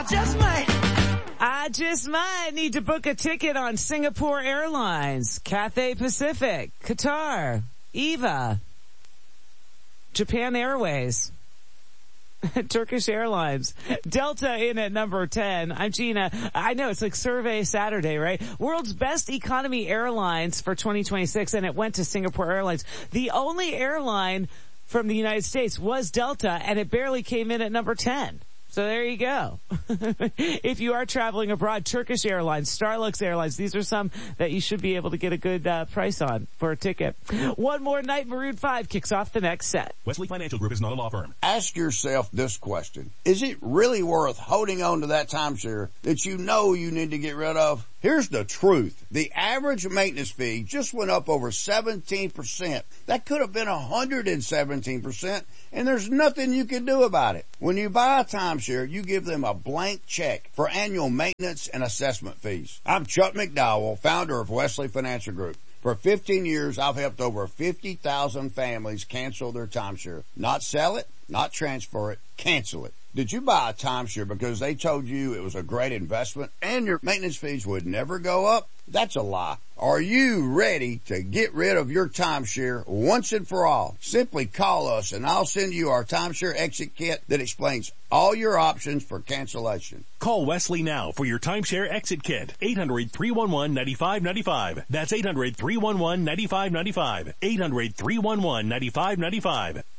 I just might need to book a ticket on Singapore Airlines, Cathay Pacific, Qatar, EVA, Japan Airways, Turkish Airlines, Delta in at number 10. I'm Gina. I know it's like Survey Saturday, right? World's best economy airlines for 2026, and it went to Singapore Airlines. The only airline from the United States was Delta, and it barely came in at number 10. So there you go. If you are traveling abroad, Turkish Airlines, Starlux Airlines, these are some that you should be able to get a good price on for a ticket. One More Night, Maroon 5 kicks off the next set. Wesley Financial Group is not a law firm. Ask yourself this question. Is it really worth holding on to that timeshare that you know you need to get rid of? Here's the truth. The average maintenance fee just went up over 17%. That could have been 117%, and there's nothing you can do about it. When you buy a timeshare, you give them a blank check for annual maintenance and assessment fees. I'm Chuck McDowell, founder of Wesley Financial Group. For 15 years, I've helped over 50,000 families cancel their timeshare. Not sell it, not transfer it, cancel it. Did you buy a timeshare because they told you it was a great investment and your maintenance fees would never go up? That's a lie. Are you ready to get rid of your timeshare once and for all? Simply call us and I'll send you our timeshare exit kit that explains all your options for cancellation. Call Wesley now for your timeshare exit kit. 800-311-9595. That's 800-311-9595. 800-311-9595.